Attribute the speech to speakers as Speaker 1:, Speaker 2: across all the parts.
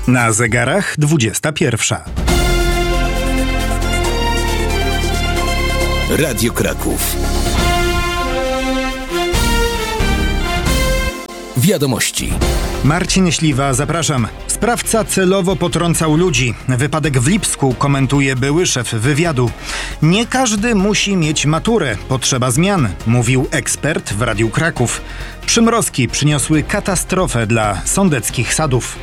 Speaker 1: Na zegarach 21.
Speaker 2: Radio Kraków. Wiadomości.
Speaker 1: Marcin Śliwa, zapraszam. Sprawca celowo potrącał ludzi. Wypadek w Lipsku, komentuje były szef wywiadu. Nie każdy musi mieć maturę. Potrzeba zmian, mówił ekspert w Radiu Kraków. Przymrozki przyniosły katastrofę dla sądeckich sadów.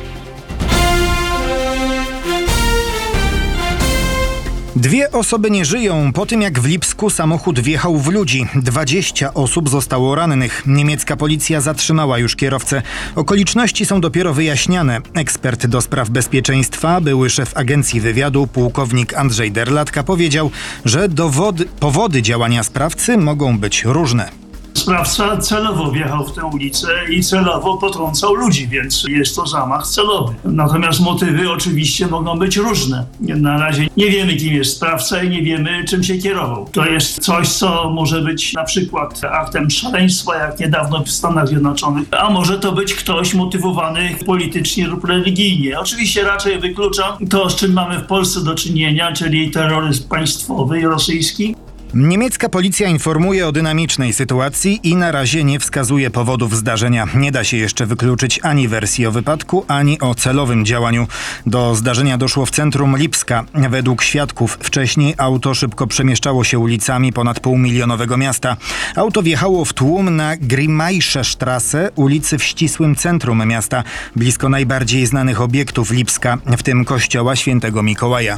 Speaker 1: 2 osoby nie żyją po tym, jak w Lipsku samochód wjechał w ludzi. 20 osób zostało rannych. Niemiecka policja zatrzymała już kierowcę. Okoliczności są dopiero wyjaśniane. Ekspert do spraw bezpieczeństwa, były szef agencji wywiadu, pułkownik Andrzej Derlatka powiedział, że powody działania sprawcy mogą być różne.
Speaker 3: Sprawca celowo wjechał w tę ulicę i celowo potrącał ludzi, więc jest to zamach celowy. Natomiast motywy oczywiście mogą być różne. Na razie nie wiemy, kim jest sprawca i nie wiemy, czym się kierował. To jest coś, co może być na przykład aktem szaleństwa, jak niedawno w Stanach Zjednoczonych, a może to być ktoś motywowany politycznie lub religijnie. Oczywiście raczej wykluczam to, z czym mamy w Polsce do czynienia, czyli terroryzm państwowy i rosyjski.
Speaker 1: Niemiecka policja informuje o dynamicznej sytuacji i na razie nie wskazuje powodów zdarzenia. Nie da się jeszcze wykluczyć ani wersji o wypadku, ani o celowym działaniu. Do zdarzenia doszło w centrum Lipska. Według świadków wcześniej auto szybko przemieszczało się ulicami ponad półmilionowego miasta. Auto wjechało w tłum na Grimmaische-Straße, ulicy w ścisłym centrum miasta, blisko najbardziej znanych obiektów Lipska, w tym kościoła Świętego Mikołaja.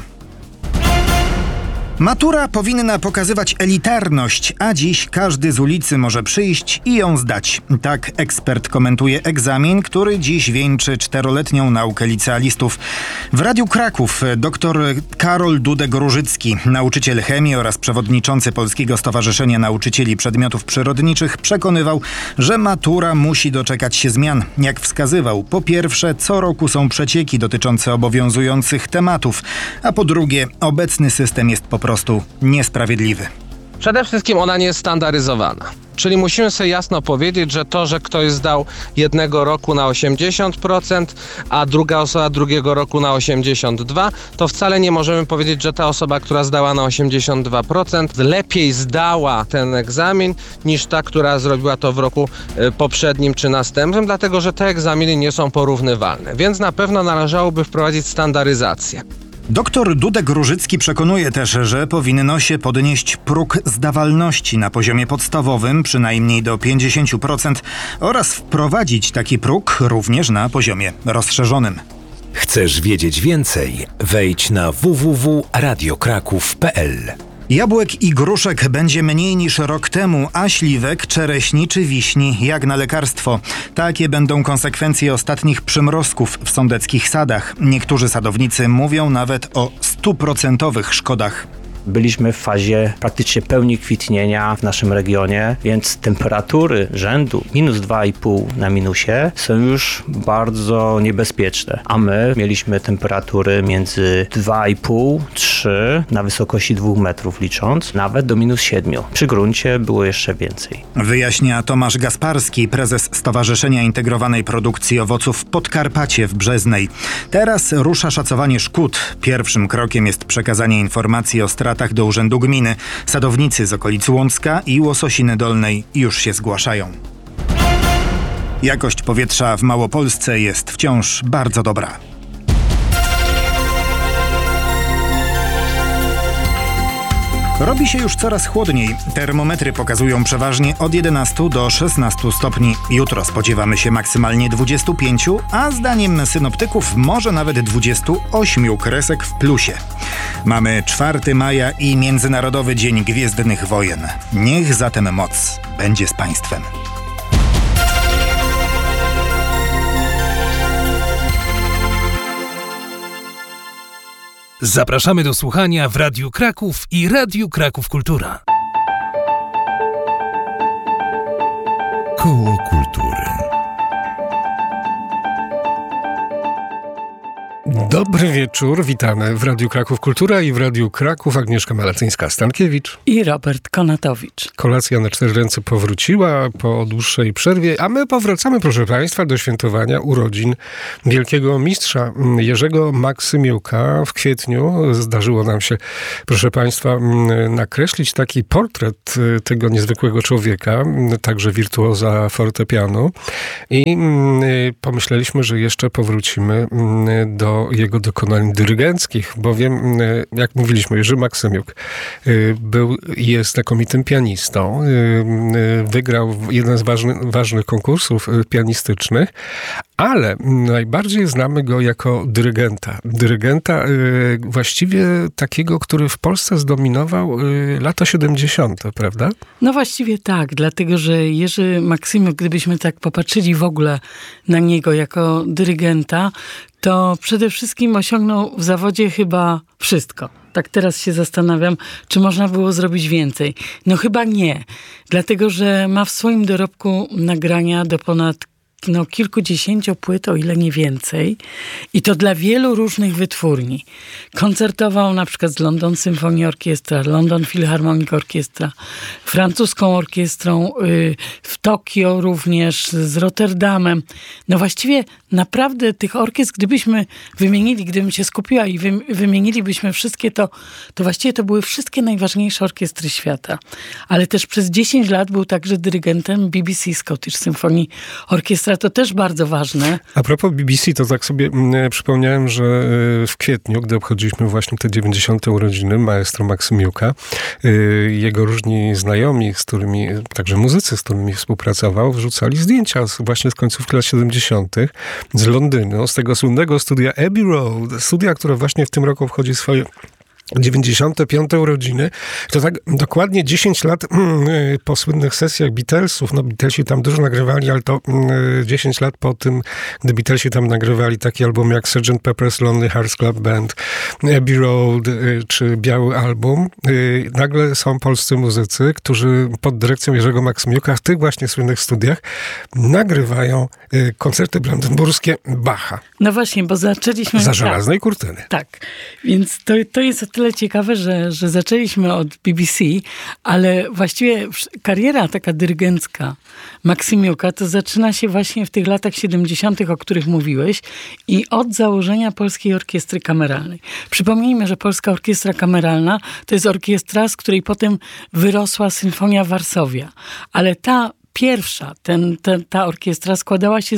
Speaker 1: Matura powinna pokazywać elitarność, a dziś każdy z ulicy może przyjść i ją zdać. Tak ekspert komentuje egzamin, który dziś wieńczy 4-letnią naukę licealistów. W Radiu Kraków dr Karol Dudek-Różycki, nauczyciel chemii oraz przewodniczący Polskiego Stowarzyszenia Nauczycieli Przedmiotów Przyrodniczych, przekonywał, że matura musi doczekać się zmian. Jak wskazywał, po pierwsze, co roku są przecieki dotyczące obowiązujących tematów, a po drugie, obecny system jest po prostu niesprawiedliwy.
Speaker 4: Przede wszystkim ona nie jest standaryzowana. Czyli musimy sobie jasno powiedzieć, że to, że ktoś zdał jednego roku na 80%, a druga osoba drugiego roku na 82%, to wcale nie możemy powiedzieć, że ta osoba, która zdała na 82%, lepiej zdała ten egzamin niż ta, która zrobiła to w roku poprzednim czy następnym, dlatego że te egzaminy nie są porównywalne. Więc na pewno należałoby wprowadzić standaryzację.
Speaker 1: Doktor Dudek-Różycki przekonuje też, że powinno się podnieść próg zdawalności na poziomie podstawowym, przynajmniej do 50%, oraz wprowadzić taki próg również na poziomie rozszerzonym.
Speaker 2: Chcesz wiedzieć więcej? Wejdź na www.radiokraków.pl.
Speaker 1: Jabłek i gruszek będzie mniej niż rok temu, a śliwek, czereśni czy wiśni jak na lekarstwo. Takie będą konsekwencje ostatnich przymrozków w sądeckich sadach. Niektórzy sadownicy mówią nawet o 100% szkodach.
Speaker 5: Byliśmy w fazie praktycznie pełni kwitnienia w naszym regionie, więc temperatury rzędu -2,5 na minusie są już bardzo niebezpieczne. A my mieliśmy temperatury między 2,5-3 na wysokości 2 metrów licząc, nawet do -7. Przy gruncie było jeszcze więcej.
Speaker 1: Wyjaśnia Tomasz Gasparski, prezes Stowarzyszenia Integrowanej Produkcji Owoców w Podkarpacie w Brzeznej. Teraz rusza szacowanie szkód. Pierwszym krokiem jest przekazanie informacji o stratach do Urzędu Gminy. Sadownicy z okolic Łącka i Łososiny Dolnej już się zgłaszają. Jakość powietrza w Małopolsce jest wciąż bardzo dobra. Robi się już coraz chłodniej. Termometry pokazują przeważnie od 11 do 16 stopni. Jutro spodziewamy się maksymalnie 25, a zdaniem synoptyków może nawet 28 kresek w plusie. Mamy 4 maja i Międzynarodowy Dzień Gwiezdnych Wojen. Niech zatem moc będzie z Państwem.
Speaker 6: Zapraszamy do słuchania w Radiu Kraków i Radiu Kraków Kultura.
Speaker 2: Koło Kultury.
Speaker 7: Dobry wieczór, witamy w Radiu Kraków Kultura i w Radiu Kraków Agnieszka Malacyńska-Stankiewicz
Speaker 8: i Robert Konatowicz.
Speaker 7: Kolacja na 4 ręce powróciła po dłuższej przerwie, a my powracamy, proszę Państwa, do świętowania urodzin wielkiego mistrza Jerzego Maksymiuka. W kwietniu zdarzyło nam się, proszę Państwa, nakreślić taki portret tego niezwykłego człowieka, także wirtuoza fortepianu, i pomyśleliśmy, że jeszcze powrócimy do jego dokonań dyrygenckich, bowiem, jak mówiliśmy, Jerzy Maksymiuk był i jest znakomitym pianistą. Wygrał jeden z ważnych konkursów pianistycznych, ale najbardziej znamy go jako dyrygenta. Dyrygenta właściwie takiego, który w Polsce zdominował lata 70., prawda?
Speaker 8: No właściwie tak, dlatego że Jerzy Maksymiuk, gdybyśmy tak popatrzyli w ogóle na niego jako dyrygenta, to przede wszystkim osiągnął w zawodzie chyba wszystko. Tak teraz się zastanawiam, czy można było zrobić więcej. No chyba nie, dlatego że ma w swoim dorobku nagrania do ponad kilkudziesięciu płyt, o ile nie więcej. I to dla wielu różnych wytwórni. Koncertował na przykład z London Symphony Orchestra, London Philharmonic Orchestra, francuską orkiestrą, w Tokio również, z Rotterdamem. No właściwie naprawdę tych orkiestr, gdybym się skupiła i wymienilibyśmy wszystkie, to właściwie to były wszystkie najważniejsze orkiestry świata. Ale też przez 10 lat był także dyrygentem BBC Scottish Symphony Orchestra. To też bardzo ważne.
Speaker 7: A propos BBC, to tak sobie przypomniałem, że w kwietniu, gdy obchodziliśmy właśnie te 90. urodziny maestro Maksymiuka, jego różni znajomi, także muzycy, z którymi współpracował, wrzucali zdjęcia właśnie z końcówki lat 70. z Londynu, z tego słynnego studia Abbey Road, studia, które właśnie w tym roku obchodzi swoje 95. urodziny. To tak dokładnie 10 lat po słynnych sesjach Beatlesów. No Beatlesi tam dużo nagrywali, ale to 10 lat po tym, gdy Beatlesi tam nagrywali taki album jak Sgt. Pepper's Lonely Hearts Club Band, Abbey Road czy Biały Album. Nagle są polscy muzycy, którzy pod dyrekcją Jerzego Maksymiuka w tych właśnie słynnych studiach nagrywają koncerty brandenburskie Bacha.
Speaker 8: No właśnie, bo zaczęliśmy...
Speaker 7: Za żelaznej kurtyny.
Speaker 8: Tak, więc to jest o tyle ciekawe, że zaczęliśmy od BBC, ale właściwie kariera taka dyrygencka Maksymiuka to zaczyna się właśnie w tych latach 70., o których mówiłeś, i od założenia Polskiej Orkiestry Kameralnej. Przypomnijmy, że Polska Orkiestra Kameralna to jest orkiestra, z której potem wyrosła Symfonia Warszawia, ale ta orkiestra składała się z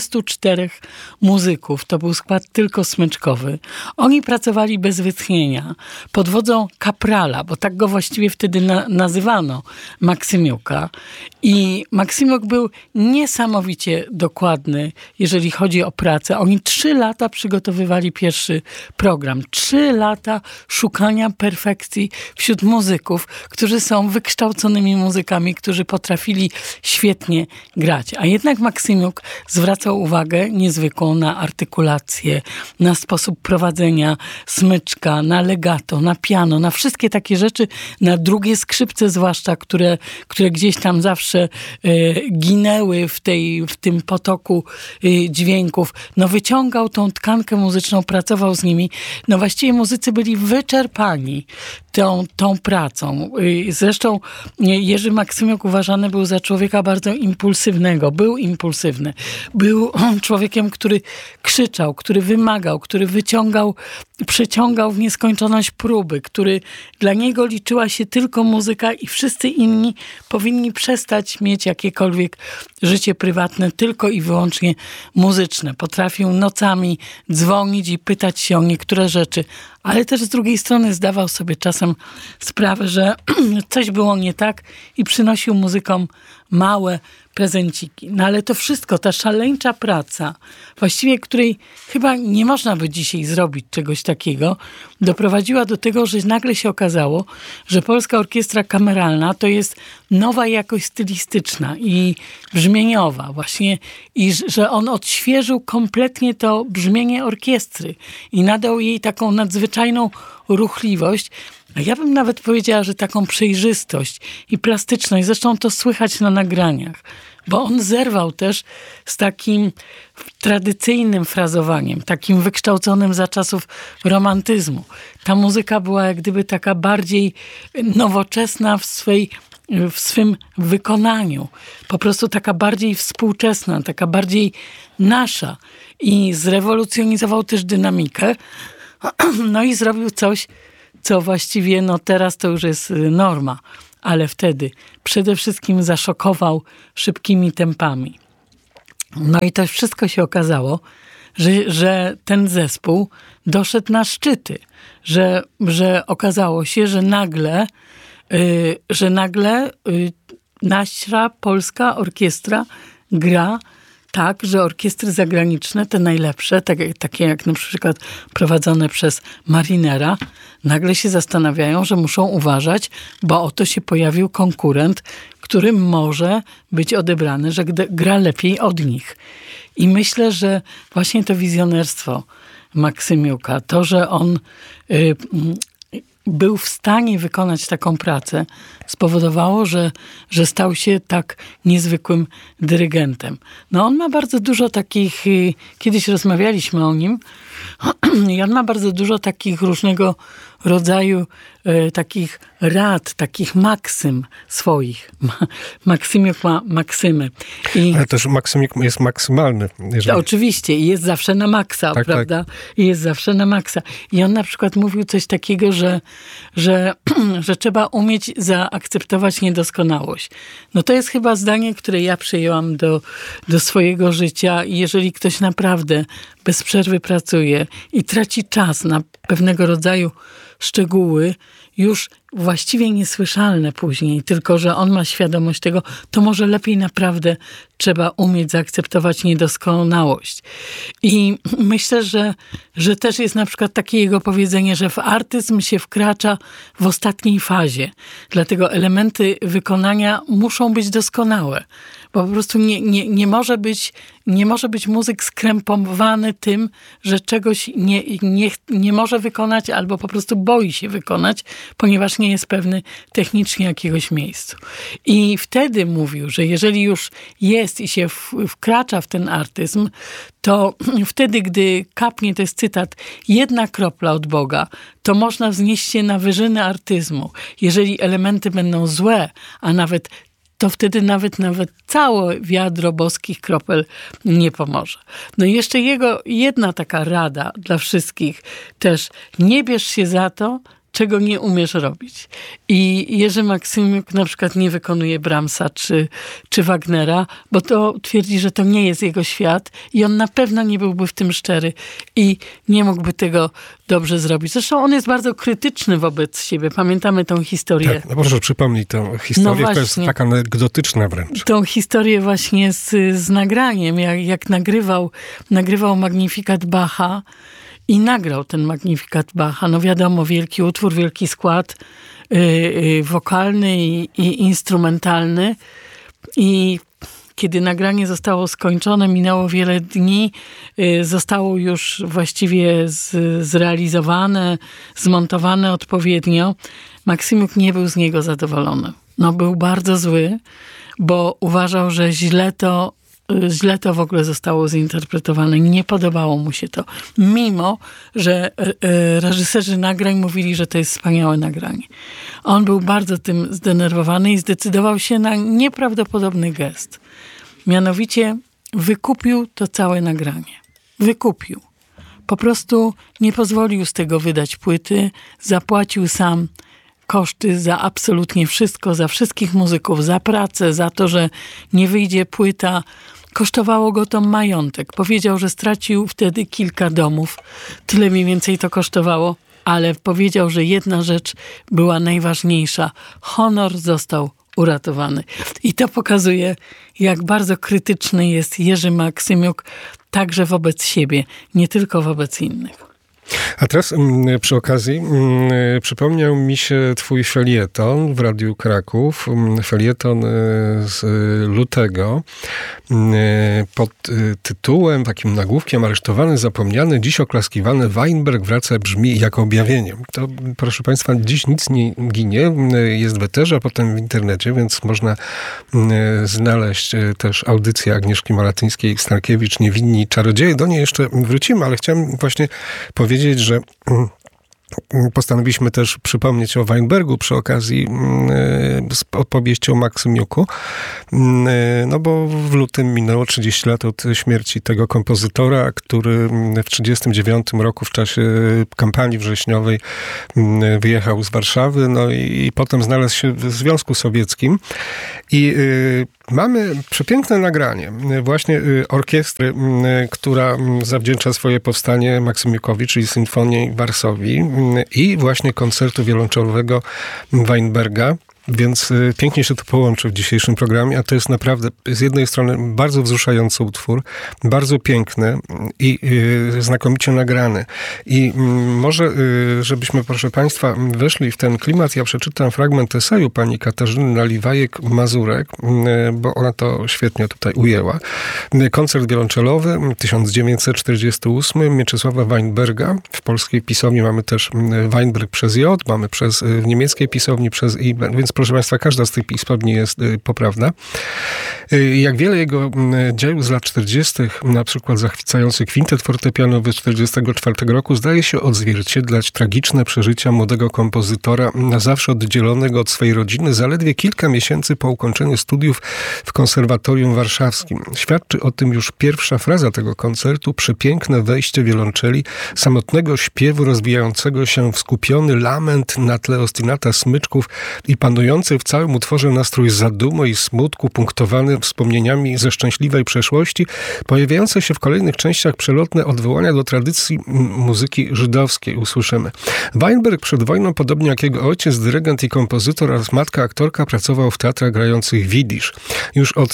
Speaker 8: 24 muzyków. To był skład tylko smyczkowy. Oni pracowali bez wytchnienia pod wodzą kaprala, bo tak go właściwie wtedy nazywano, Maksymiuka. I Maksymiuk był niesamowicie dokładny, jeżeli chodzi o pracę. Oni 3 lata przygotowywali pierwszy program. 3 lata szukania perfekcji wśród muzyków, którzy są wykształconymi muzykami, którzy potrafili świetnie grać. A jednak Maksymiuk zwracał uwagę niezwykłą na artykulację, na sposób prowadzenia smyczka, na legato, na piano, na wszystkie takie rzeczy, na drugie skrzypce zwłaszcza, które gdzieś tam zawsze ginęły w tym potoku dźwięków. No wyciągał tą tkankę muzyczną, pracował z nimi. No właściwie muzycy byli wyczerpani tą pracą. Zresztą Jerzy Maksymiuk uważany był za człowieka bardzo impulsywnego. Był impulsywny. Był człowiekiem, który krzyczał, który wymagał, który przeciągał w nieskończoność próby, który dla niego liczyła się tylko muzyka i wszyscy inni powinni przestać mieć jakiekolwiek życie prywatne, tylko i wyłącznie muzyczne. Potrafił nocami dzwonić i pytać się o niektóre rzeczy, ale też z drugiej strony zdawał sobie czasem sprawę, że coś było nie tak i przynosił muzykom małe prezenciki. No ale to wszystko, ta szaleńcza praca, właściwie której chyba nie można by dzisiaj zrobić czegoś takiego, doprowadziła do tego, że nagle się okazało, że Polska Orkiestra Kameralna to jest nowa jakość stylistyczna i brzmieniowa właśnie, i że on odświeżył kompletnie to brzmienie orkiestry i nadał jej taką nadzwyczajną ruchliwość. A ja bym nawet powiedziała, że taką przejrzystość i plastyczność, zresztą to słychać na nagraniach. bo on zerwał też z takim tradycyjnym frazowaniem, takim wykształconym za czasów romantyzmu. Ta muzyka była jak gdyby taka bardziej nowoczesna w swym wykonaniu. Po prostu taka bardziej współczesna, taka bardziej nasza. I zrewolucjonizował też dynamikę. No i zrobił coś, co właściwie teraz to już jest norma. Ale wtedy przede wszystkim zaszokował szybkimi tempami. No i to wszystko się okazało, że ten zespół doszedł na szczyty. Że okazało się, że nagle nasza polska orkiestra gra tak, że orkiestry zagraniczne, te najlepsze, takie jak na przykład prowadzone przez Marinera, nagle się zastanawiają, że muszą uważać, bo oto się pojawił konkurent, który może być odebrany, że gra lepiej od nich. I myślę, że właśnie to wizjonerstwo Maksymiuka, to, że on był w stanie wykonać taką pracę, spowodowało, że stał się tak niezwykłym dyrygentem. No on ma bardzo dużo takich, kiedyś rozmawialiśmy o nim, i on ma bardzo dużo takich różnego rodzaju takich rad, takich maksym swoich. Maksymiuk ma maksymy.
Speaker 7: Ale też Maksymiuk jest maksymalny.
Speaker 8: Oczywiście. I jest zawsze na maksa,
Speaker 7: tak,
Speaker 8: prawda? Tak. I jest zawsze na maksa. I on na przykład mówił coś takiego, że trzeba umieć zaakceptować niedoskonałość. No to jest chyba zdanie, które ja przyjęłam do swojego życia. I jeżeli ktoś naprawdę bez przerwy pracuje i traci czas na pewnego rodzaju szczegóły, już właściwie niesłyszalne później, tylko że on ma świadomość tego, to może lepiej naprawdę trzeba umieć zaakceptować niedoskonałość. I myślę, że też jest na przykład takie jego powiedzenie, że w artyzm się wkracza w ostatniej fazie. Dlatego elementy wykonania muszą być doskonałe. Bo po prostu nie może być muzyk skrępowany tym, że czegoś nie może wykonać albo po prostu boi się wykonać, ponieważ nie jest pewny technicznie jakiegoś miejsca. I wtedy mówił, że jeżeli już jest i się wkracza w ten artyzm, to wtedy, gdy kapnie, to jest cytat, jedna kropla od Boga, to można wznieść się na wyżyny artyzmu. Jeżeli elementy będą złe, a to wtedy nawet całe wiadro boskich kropel nie pomoże. No i jeszcze jego jedna taka rada dla wszystkich też, nie bierz się za to, czego nie umiesz robić. I Jerzy Maksymiuk na przykład nie wykonuje Brahmsa czy Wagnera, bo to twierdzi, że to nie jest jego świat i on na pewno nie byłby w tym szczery i nie mógłby tego dobrze zrobić. Zresztą on jest bardzo krytyczny wobec siebie. Pamiętamy tą historię.
Speaker 7: Tak, no proszę przypomnij tę historię, to jest taka anegdotyczna wręcz.
Speaker 8: Tą historię właśnie z nagraniem, jak nagrywał Magnifikat Bacha, i nagrał ten Magnifikat Bacha. No wiadomo, wielki utwór, wielki skład wokalny i instrumentalny. I kiedy nagranie zostało skończone, minęło wiele dni, zostało już właściwie zrealizowane, zmontowane odpowiednio. Maksymiuk nie był z niego zadowolony. No był bardzo zły, bo uważał, że źle to w ogóle zostało zinterpretowane. Nie podobało mu się to. Mimo, że reżyserzy nagrań mówili, że to jest wspaniałe nagranie. On był bardzo tym zdenerwowany i zdecydował się na nieprawdopodobny gest. Mianowicie wykupił to całe nagranie. Wykupił. Po prostu nie pozwolił z tego wydać płyty. Zapłacił sam koszty za absolutnie wszystko, za wszystkich muzyków, za pracę, za to, że nie wyjdzie płyta. Kosztowało go to majątek. Powiedział, że stracił wtedy kilka domów. Tyle mniej więcej to kosztowało, ale powiedział, że jedna rzecz była najważniejsza. Honor został uratowany. I to pokazuje, jak bardzo krytyczny jest Jerzy Maksymiuk także wobec siebie, nie tylko wobec innych.
Speaker 7: A teraz przy okazji przypomniał mi się twój felieton w Radiu Kraków, felieton z lutego pod tytułem, takim nagłówkiem: aresztowany, zapomniany, dziś oklaskiwany Weinberg wraca, brzmi jak objawienie. To, proszę Państwa, dziś nic nie ginie, jest w eterze, a potem w internecie, więc można znaleźć też audycję Agnieszki Malatyńskiej-Starkiewicz, Niewinni czarodzieje. Do niej jeszcze wrócimy, ale chciałem właśnie powiedzieć, że postanowiliśmy też przypomnieć o Weinbergu przy okazji opowieści o Maksymiuku, no bo w lutym minęło 30 lat od śmierci tego kompozytora, który w 1939 roku w czasie kampanii wrześniowej wyjechał z Warszawy, no i potem znalazł się w Związku Sowieckim. I mamy przepiękne nagranie właśnie orkiestry, która zawdzięcza swoje powstanie Maksymiukowi, czyli Symfonii Varsovii, i właśnie koncertu wiolonczelowego Weinberga. Więc pięknie się to połączy w dzisiejszym programie, a to jest naprawdę z jednej strony bardzo wzruszający utwór, bardzo piękny i znakomicie nagrany. I może, żebyśmy, proszę Państwa, weszli w ten klimat, ja przeczytam fragment eseju pani Katarzyny Naliwajek-Mazurek, bo ona to świetnie tutaj ujęła. Koncert wiolonczelowy 1948 Mieczysława Weinberga. W polskiej pisowni mamy też Weinberg przez J, mamy w niemieckiej pisowni przez I, więc proszę Państwa, każda z tych pisowni jest poprawna. Jak wiele jego dzieł z lat 40., na przykład zachwycający kwintet fortepianowy z 1944 roku, zdaje się odzwierciedlać tragiczne przeżycia młodego kompozytora, na zawsze oddzielonego od swojej rodziny, zaledwie kilka miesięcy po ukończeniu studiów w Konserwatorium Warszawskim. Świadczy o tym już pierwsza fraza tego koncertu: przepiękne wejście wiolonczeli, samotnego śpiewu rozwijającego się w skupiony lament na tle ostynata smyczków i panujący w całym utworze nastrój zadumy i smutku, punktowany wspomnieniami ze szczęśliwej przeszłości, pojawiające się w kolejnych częściach przelotne odwołania do tradycji muzyki żydowskiej usłyszymy. Weinberg przed wojną, podobnie jak jego ojciec, dyrygent i kompozytor oraz matka aktorka, pracował w teatrach grających widzisz. Już od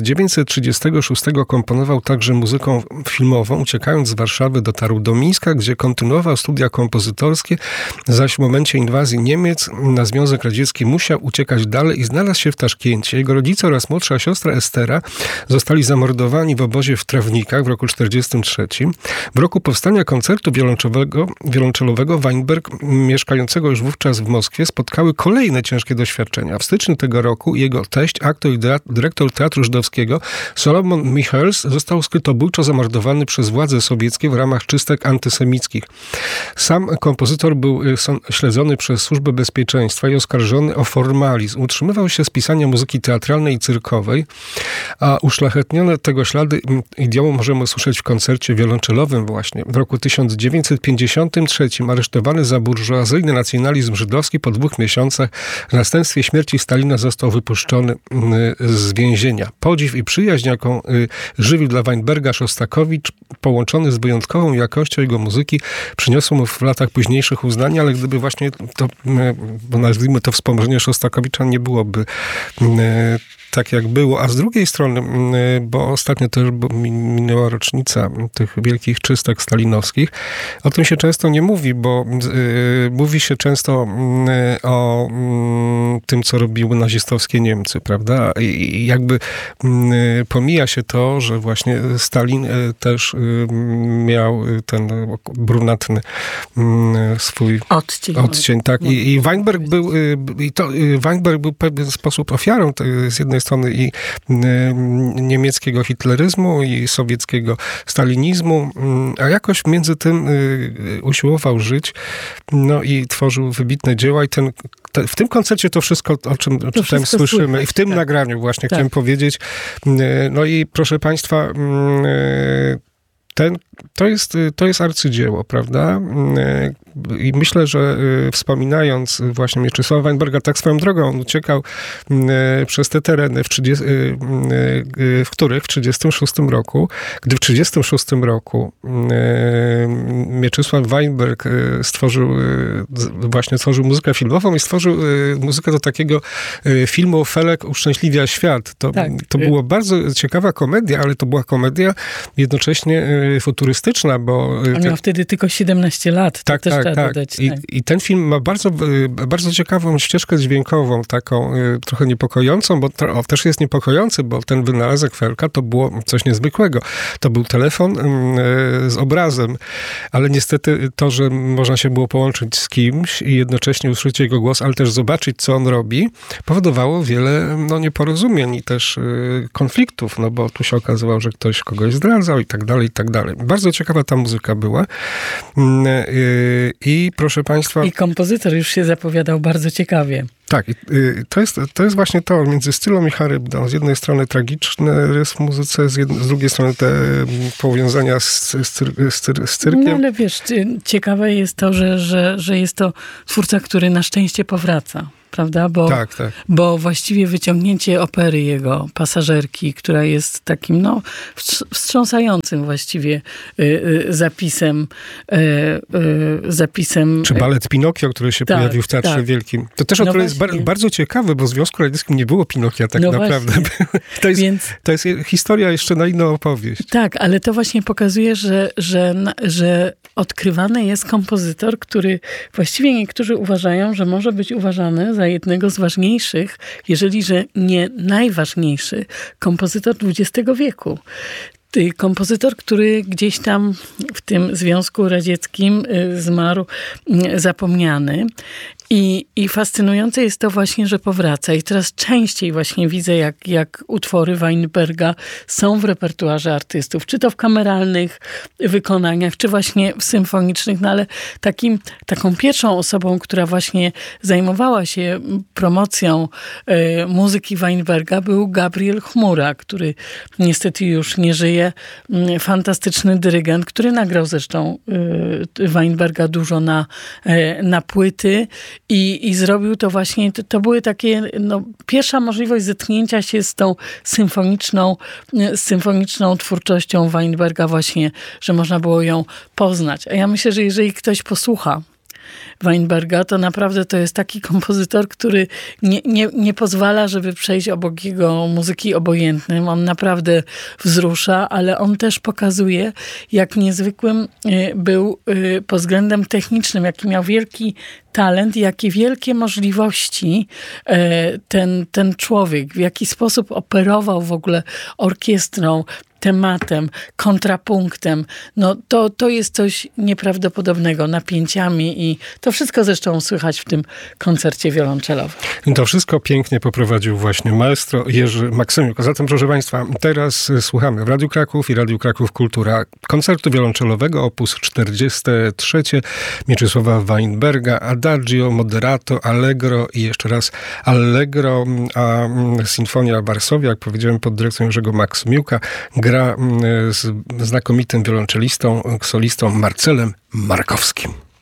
Speaker 7: 1936 komponował także muzykę filmową. Uciekając z Warszawy, dotarł do Mińska, gdzie kontynuował studia kompozytorskie, zaś w momencie inwazji Niemiec na Związek Radziecki musiał uciekać dalej i znalazł się w Taszkencie. Jego rodzice oraz młodsza siostra Estera zostali zamordowani w obozie w Trawnikach w roku 1943. W roku powstania koncertu wiolonczelowego Weinberg, mieszkającego już wówczas w Moskwie, spotkały kolejne ciężkie doświadczenia. W styczniu tego roku jego teść, aktor i dyrektor Teatru Żydowskiego Solomon Michels, został skrytobójczo zamordowany przez władze sowieckie w ramach czystek antysemickich. Sam kompozytor był śledzony przez Służbę Bezpieczeństwa i oskarżony o formalizm. Utrzymywał się z pisania muzyki teatralnej i cyrkowej, a uszlachetnione tego ślady idiomu możemy usłyszeć w koncercie wiolonczelowym właśnie. W roku 1953 aresztowany za burżuazyjny nacjonalizm żydowski, po 2 miesiącach w następstwie śmierci Stalina został wypuszczony z więzienia. Podziw i przyjaźń, jaką żywił dla Weinberga Szostakowicz, połączony z wyjątkową jakością jego muzyki, przyniosło mu w latach późniejszych uznanie, ale gdyby właśnie to, bo nazwijmy to, wspomnienie Szostakowicza, nie byłoby tak jak było. A z drugiej strony, bo ostatnio też minęła rocznica tych wielkich czystek stalinowskich, o tym się często nie mówi, bo mówi się często o tym, co robiły nazistowskie Niemcy, prawda? I jakby pomija się to, że właśnie Stalin też miał ten brunatny swój odcień, tak. I Weinberg był Weinberg był w pewien sposób ofiarą z jednej strony i niemieckiego hitleryzmu i sowieckiego stalinizmu, a jakoś między tym usiłował żyć, no i tworzył wybitne dzieła i w tym koncercie to wszystko, o czym tutaj słyszymy, słychać, i w tym nagraniu właśnie chciałem powiedzieć. No i proszę Państwa, to jest arcydzieło, prawda? I myślę, że wspominając właśnie Mieczysława Weinberga, tak swoją drogą on uciekał przez te tereny, w których w 1936 roku, gdy w 1936 roku Mieczysław Weinberg tworzył muzykę filmową i stworzył muzykę do takiego filmu Felek uszczęśliwia świat. To była bardzo ciekawa komedia, ale to była komedia jednocześnie futurystyczna, bo...
Speaker 8: On miał wtedy tylko 17 lat, to też trzeba dodać.
Speaker 7: I ten film ma bardzo, bardzo ciekawą ścieżkę dźwiękową, taką trochę niepokojącą, bo też jest niepokojący, bo ten wynalazek Felka to było coś niezwykłego. To był telefon z obrazem, ale niestety to, że można się było połączyć z kimś i jednocześnie usłyszeć jego głos, ale też zobaczyć, co on robi, powodowało wiele nieporozumień i też konfliktów, bo tu się okazywało, że ktoś kogoś zdradzał i tak dalej, i tak dalej. Bardzo ciekawa ta muzyka była. I proszę państwa...
Speaker 8: I kompozytor już się zapowiadał bardzo ciekawie.
Speaker 7: Tak, to jest właśnie to, między Stylą i Charybdą. Z jednej strony tragiczny rys w muzyce, z drugiej strony te powiązania z cyrkiem.
Speaker 8: No ale wiesz, ciekawe jest to, że jest to twórca, który na szczęście powraca. Prawda? Bo właściwie wyciągnięcie opery jego, Pasażerki, która jest takim wstrząsającym właściwie zapisem.
Speaker 7: Czy balet Pinokio, który się pojawił w Teatrze Wielkim. To też jest bardzo ciekawe, bo w Związku Radzieckim nie było Pinokia tak naprawdę. To jest historia jeszcze na inną opowieść.
Speaker 8: Tak, ale to właśnie pokazuje, że odkrywany jest kompozytor, który właściwie niektórzy uważają, że może być uważany za jednego z ważniejszych, jeżeli że nie najważniejszy kompozytor XX wieku. Kompozytor, który gdzieś tam w tym Związku Radzieckim zmarł zapomniany. I fascynujące jest to właśnie, że powraca. I coraz częściej właśnie widzę, jak utwory Weinberga są w repertuarze artystów. Czy to w kameralnych wykonaniach, czy właśnie w symfonicznych. No ale taką pierwszą osobą, która właśnie zajmowała się promocją muzyki Weinberga, był Gabriel Chmura, który niestety już nie żyje. Fantastyczny dyrygent, który nagrał zresztą Weinberga dużo na płyty. I zrobił to właśnie, to były takie, pierwsza możliwość zetknięcia się z tą symfoniczną twórczością Weinberga właśnie, że można było ją poznać. A ja myślę, że jeżeli ktoś posłucha Weinberga, to naprawdę to jest taki kompozytor, który nie pozwala, żeby przejść obok jego muzyki obojętnym. On naprawdę wzrusza, ale on też pokazuje, jak niezwykłym był pod względem technicznym, jaki miał wielki talent, jakie wielkie możliwości ten człowiek, w jaki sposób operował w ogóle orkiestrą, tematem, kontrapunktem. To jest coś nieprawdopodobnego, napięciami i to wszystko zresztą słychać w tym koncercie wiolonczelowym.
Speaker 7: To wszystko pięknie poprowadził właśnie maestro Jerzy Maksymiuk. Zatem, proszę państwa, teraz słuchamy w Radiu Kraków i Radiu Kraków Kultura koncertu wiolonczelowego op. 43 Mieczysława Weinberga, Adagio, Moderato, Allegro i jeszcze raz Allegro, a Sinfonia Varsovia, jak powiedziałem, pod dyrekcją Jerzego Maksymiuka, gra z znakomitym wiolonczelistą, solistą Marcelem Markowskim.